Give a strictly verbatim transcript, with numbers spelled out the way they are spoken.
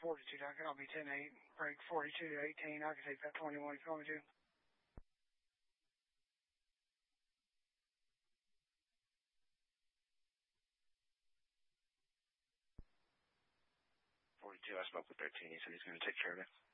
forty-two, Duncan. I'll be ten eight, break forty-two to eighteen. I can take that twenty-one if you want me to. forty-two, I spoke with thirteen. He said he's going to take care of it.